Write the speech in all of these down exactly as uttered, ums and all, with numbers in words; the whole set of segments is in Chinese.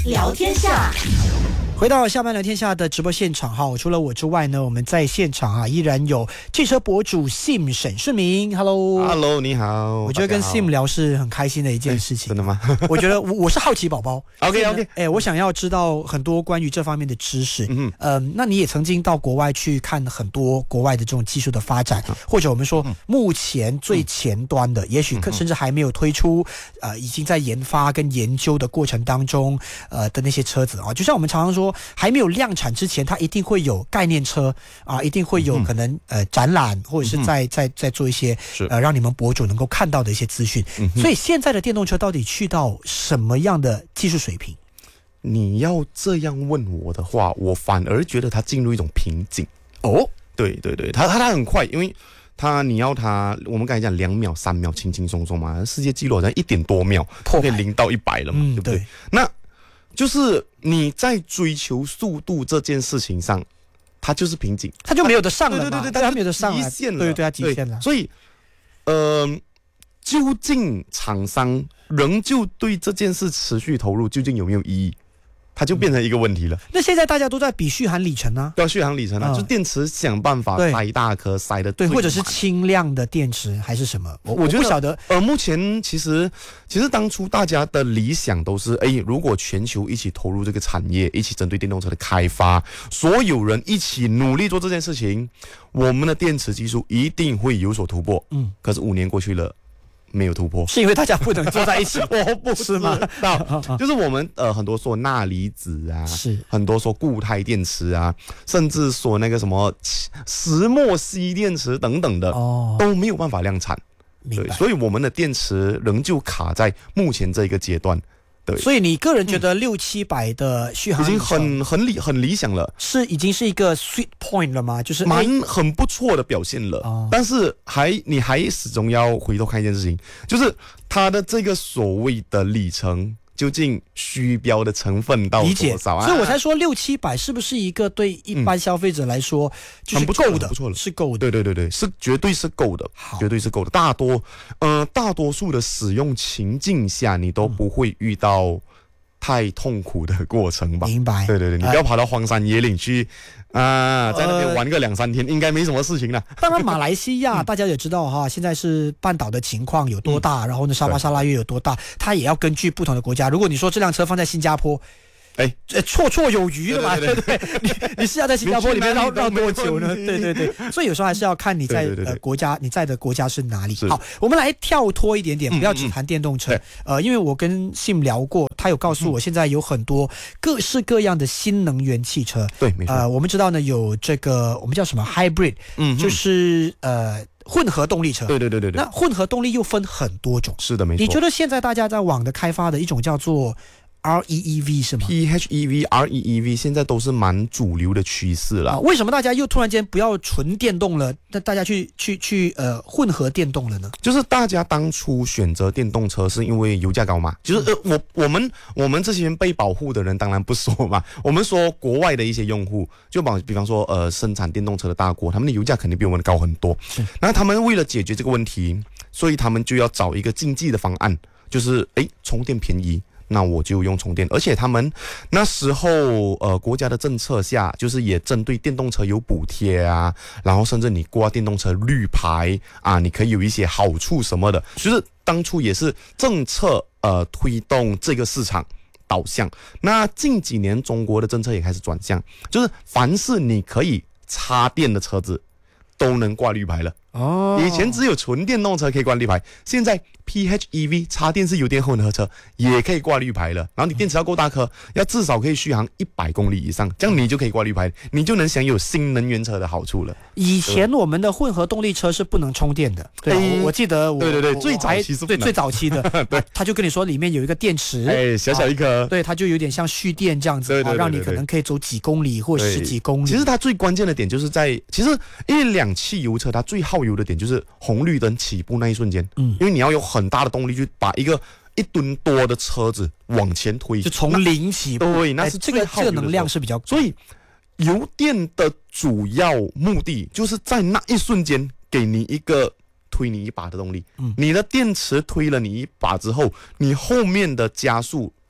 聊天下。 回到下班聊天下的直播现场哈，除了我之外呢，我们在现场啊依然有汽车博主 Sim 沈顺明 ，Hello，Hello， Hello， 你好。 我觉得跟 Sim 聊是很开心的一件事情。 真的吗？ 我觉得我我是好奇宝宝。 OK OK， 哎、欸，我想要知道很多关于这方面的知识。嗯呃，那你也曾经到国外去看很多国外的这种技术的发展，嗯、或者我们说、嗯、目前最前端的，嗯、也许甚至还没有推出，呃，已经在研发跟研究的过程当中，呃的那些车子啊，就像我们常常说，还没有量产之前，它一定会有概念车啊，一定会有可能、嗯、呃展览，或者是在在在做一些呃让你们博主能够看到的一些资讯。嗯、所以现在的电动车到底去到什么样的技术水平？ 你要这样问我的话，我反而觉得它进入一种瓶颈。 哦， 对对对，它它它很快，因为它你要它，我们刚才讲两秒、三秒，轻轻松松嘛，世界纪录好像一点多秒，破可以零到一百了嘛，嗯、对不对？对，那就是你在追求速度这件事情上，它就是瓶颈， 它就没有得上了嘛， 对对对对， 它没有得上了， 极限了， 对对，它极限了。 所以，呃，究竟厂商仍旧对这件事持续投入，究竟有没有意义？它就变成一个问题了。 那现在大家都在比续航里程啊， 对啊，续航里程啊，嗯、就电池想办法塞大颗，塞的对，或者是轻量的电池还是什么？我我不晓得。 呃，目前其实其实当初大家的理想都是，哎，如果全球一起投入这个产业，一起针对电动车的开发，所有人一起努力做这件事情，我们的电池技术一定会有所突破。嗯，可是五年过去了。没有突破， 是因为大家不能坐在一起， 我不是吗？就是我们呃很多说钠离子啊，是很多说固态电池啊，甚至说那个什么石墨烯电池等等的，哦，都没有办法量产。对，所以我们的电池仍旧卡在目前这一个阶段。对， 所以你个人觉得六七百的续航已经很很理很理想了， 是已经是一个 sweet point 了吗？就是蛮很不错的表现了。哦、但是还你还始终要回头看一件事情，就是它的这个所谓的里程。究竟虚标的成分到多少啊？ 所以我才说六七百是不是一个对一般消费者来说就是够的， 不错了， 是够的。 对对对对，是绝对是够的，绝对是够的。大多呃大多数的使用情境下，你都不会遇到太痛苦的过程吧？ 明白。 对对对，你不要跑到荒山野岭去。啊，在那边玩个两三天，呃、应该没什么事情了。 当然，马来西亚大家也知道哈，现在是半岛的情况有多大，嗯、然后呢，沙巴沙拉越有多大，它也要根据不同的国家。如果你说这辆车放在新加坡，哎，绰绰有余的嘛，对不对？你你是要在新加坡里面绕绕多久呢？对对对，所以有时候还是要看你在对对对呃国家你在的国家是哪里。好，我们来跳脱一点点，不要只谈电动车。嗯嗯呃，因为我跟 Sim 聊过，他有告诉我，现在有很多各式各样的新能源汽车。 对，没错。 呃，我们知道呢，有这个我们叫什么 hybrid， 嗯，就是呃。混合动力车， 对对对对对。 那混合动力又分很多种， 是的，没错。 你觉得现在大家在网的开发的一种叫做 R E E V 是吗 ？P H E V、R E E V 现在都是蛮主流的趋势了、 啊。为什么大家又突然间不要纯电动了？那大家去去去呃混合电动了呢？ 就是大家当初选择电动车是因为油价高嘛。就是呃我我们我们这些被保护的人当然不说嘛。我们说国外的一些用户，就比比方说呃生产电动车的大国，他们的油价肯定比我们高很多。是。那他们为了解决这个问题，所以他们就要找一个经济的方案，就是诶充电便宜。那我就用充电，而且他们那时候呃国家的政策下，就是也针对电动车有补贴啊，然后甚至你挂电动车绿牌啊，你可以有一些好处什么的，就是当初也是政策呃推动这个市场导向。那近几年中国的政策也开始转向，就是凡是你可以插电的车子都能挂绿牌了。哦，以前只有纯电动车可以挂绿牌，现在 P H E V 插电式油电混合车也可以挂绿牌了。然后你电池要够大颗，要至少可以续航一百公里以上，这样你就可以挂绿牌，你就能享有新能源车的好处了。 以前我们的混合动力车是不能充电的，对、啊欸，我记得我对对对，最早期是对最早期的，对，他就跟你说里面有一个电池， 哎、欸，小小一颗、啊， 对，它就有点像蓄电这样子，对对对对对，让你可能可以走几公里或十几公里。 其实它最关键的点就是在，其实因为两汽油车它最耗油的点就是红绿灯起步那一瞬间，嗯，因为你要有很大的动力去把一个一吨多的车子往前推， 就从零起步， 对，那是最耗油的、 这个这个能量是比较， 所以油电的主要目的就是在那一瞬间给你一个推你一把的动力。嗯，你的电池推了你一把之后，你后面的加速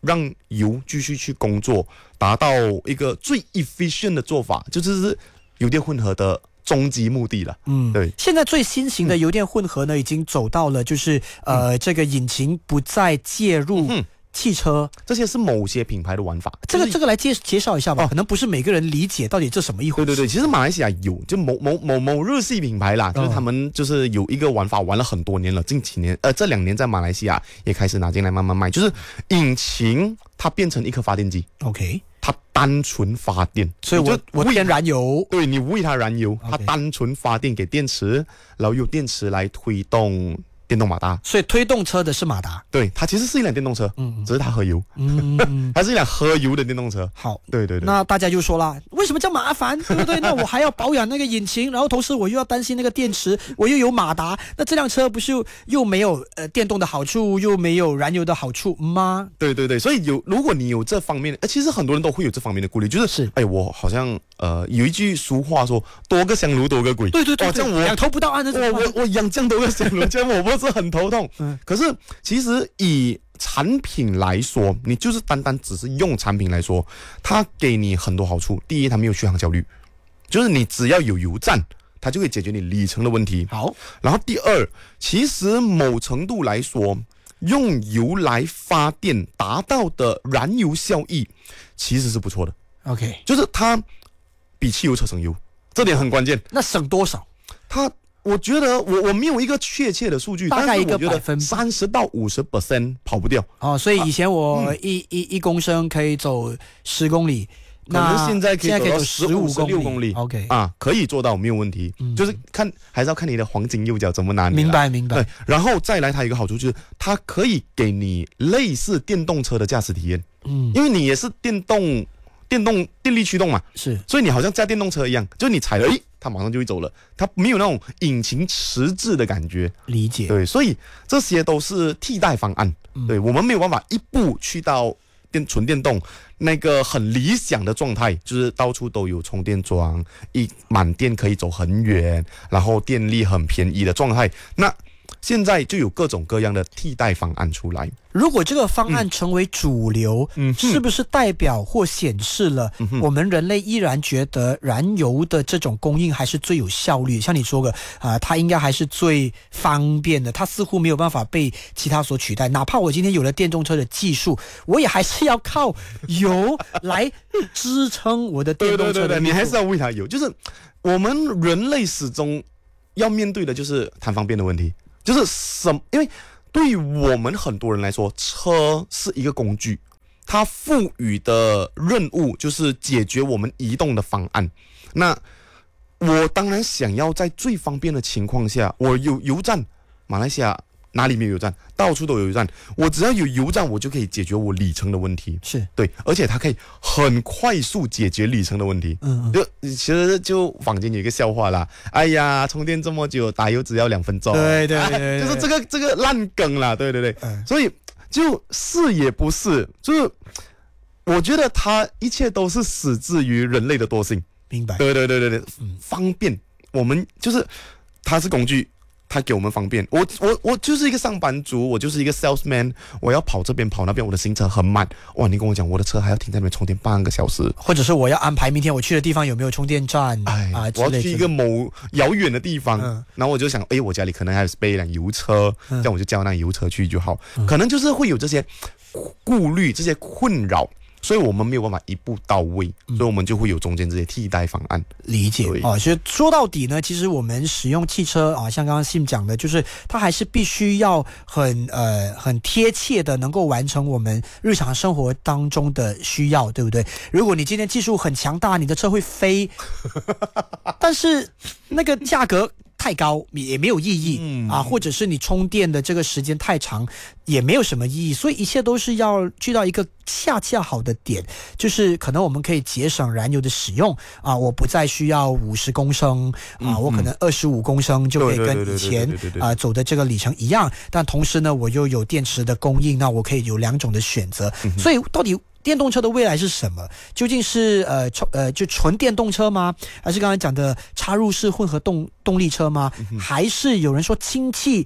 让油继续去工作，达到一个最 efficient 的做法，就是油电混合的终极目的了。 嗯， 对。 现在最新型的油电混合呢，已经走到了就是呃， 嗯、 这个引擎不再介入。嗯汽车这些是某些品牌的玩法， 这个、就是、这个来介介绍一下吧、哦，可能不是每个人理解到底这什么一回事。 对对对，其实马来西亚有就某某某某日系品牌啦，就是他们就是有一个玩法玩了很多年了，近几年呃这两年在马来西亚也开始拿进来慢慢卖，就是引擎它变成一颗发电机 ，OK， 它单纯发电， 所以我我添燃油， 对你喂它燃油，它单纯发电给电池，然后用电池来推动。电动马达， 所以推动车的是马达， 对，它其实是一辆电动车，嗯，只是它喝油，嗯，它是一辆喝油的电动车。 好， 对对对， 那大家就说啦，为什么这么麻烦，对不对？那我还要保养那个引擎，然后同时我又要担心那个电池，我又有马达，那这辆车不是又没有呃电动的好处，又没有燃油的好处吗？ 对对对，所以有如果你有这方面的，呃，其实很多人都会有这方面的顾虑，就是是， 哎，我好像呃有一句俗话说，多个香炉多个鬼， 对对对， 哦，这样我两头不到岸的， 我我我养这样多个香炉，这样我不是很头痛。嗯，可是其实以产品来说，你就是单单只是用产品来说，它给你很多好处。第一，它没有续航焦虑，就是你只要有油站，它就可以解决你里程的问题。 好， 然后第二，其实某程度来说，用油来发电达到的燃油效益其实是不错的。 OK， 就是它比汽油车省油，这点很关键。 那省多少？ 它。我觉得我我没有一个确切的数据， 大概一个百分， 三十到五十 percent 跑不掉。 哦，所以以前我一、啊嗯、一一公升可以走十公里， 可能现在可以走到十五十六公里。 OK 啊，可以做到没有问题，嗯、就是看还是要看你的黄金右脚怎么拿。 明白明白。 对，然后再来，它有一个好处就是它可以给你类似电动车的驾驶体验。嗯，因为你也是电动。电动电力驱动嘛， 是， 所以你好像驾电动车一样，就是你踩了，诶，它马上就会走了，它没有那种引擎迟滞的感觉。 理解， 对，所以这些都是替代方案。嗯、对，我们没有办法一步去到电纯电动那个很理想的状态，就是到处都有充电桩，一满电可以走很远，然后电力很便宜的状态。那现在就有各种各样的替代方案出来。 如果这个方案成为主流，嗯，是不是代表或显示了我们人类依然觉得燃油的这种供应还是最有效率？像你说的啊、呃，它应该还是最方便的，它似乎没有办法被其他所取代。哪怕我今天有了电动车的技术，我也还是要靠油来支撑我的电动车的。 对对对对，你还是要为它油。就是我们人类始终要面对的就是谈方便的问题。就是什，因为对于我们很多人来说，车是一个工具，它赋予的任务就是解决我们移动的方案。那我当然想要在最方便的情况下，我有油站，马来西亚哪里没有油站？到处都有油站。我只要有油站，我就可以解决我里程的问题。 是对，而且它可以很快速解决里程的问题。嗯，就其实就坊间有一个笑话啦，哎呀，充电这么久，打油只要两分钟。 对对 对, 对, 对、 哎，就是这个这个烂梗啦。对对对，嗯、所以就是也不是，就是我觉得它一切都是始自于人类的惰性。 明白？ 对对对对对，嗯、方便，我们就是它是工具。它给我们方便，我我我就是一个上班族，我就是一个 salesman， 我要跑这边跑那边，我的行程很满，哇！你跟我讲，我的车还要停在那边充电半个小时， 或者是我要安排明天我去的地方有没有充电站， 哎啊，我要去一个某遥远的地方，嗯、然后我就想，哎，我家里可能还是备一辆油车，嗯、这样我就叫那油车去就好，嗯、可能就是会有这些顾虑、这些困扰。所以我们没有办法一步到位，嗯、所以我们就会有中间这些替代方案。 理解啊，其实说到底呢，其实我们使用汽车啊，像刚刚 Sim 讲的，就是它还是必须要很呃很贴切的能够完成我们日常生活当中的需要，对不对？如果你今天技术很强大，你的车会飞，但是那个价格太高也没有意义、嗯、啊，或者是你充电的这个时间太长也没有什么意义，所以一切都是要去到一个恰恰好的点，就是可能我们可以节省燃油的使用啊，我不再需要五十公升啊，嗯、我可能二十五公升就可以跟以前啊走的这个里程一样，但同时呢我又有电池的供应，那我可以有两种的选择、嗯、所以到底电动车的未来是什么？究竟是呃呃就纯电动车吗？还是刚才讲的插入式混合动动力车吗？嗯、还是有人说氢气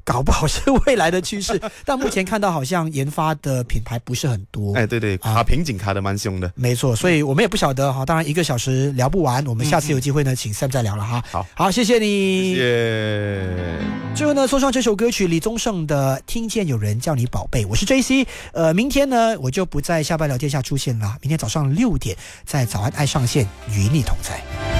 搞不好是未来的趋势。但目前看到好像研发的品牌不是很多。 哎，对对，卡瓶颈卡得蛮凶的。 没错，所以我们也不晓得哈。当然一个小时聊不完，我们下次有机会呢，请 Sam 再聊了哈。 好， 好，谢谢你。 谢谢。 最后呢，送上这首歌曲李宗盛的《听见有人叫你宝贝》。我是 J C， 呃，明天呢我就不在下班聊天下出现了，明天早上六点在早安爱上线与你同在。